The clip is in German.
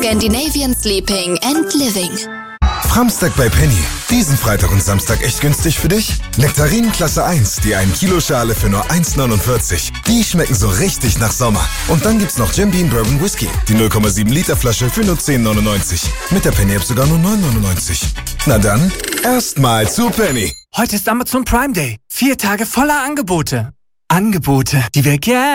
Scandinavian Sleeping and Living. Framstag bei Penny. Diesen Freitag und Samstag echt günstig für dich? Nektarinen Klasse 1, die 1 Kilo Schale für nur 1,49. Die schmecken so richtig nach Sommer. Und dann gibt's noch Jim Beam Bourbon Whisky. Die 0,7 Liter Flasche für nur 10,99. Mit der Penny App sogar nur 9,99. Na dann, erstmal zu Penny. Heute ist Amazon Prime Day. 4 Tage voller Angebote. Angebote, die wir gerne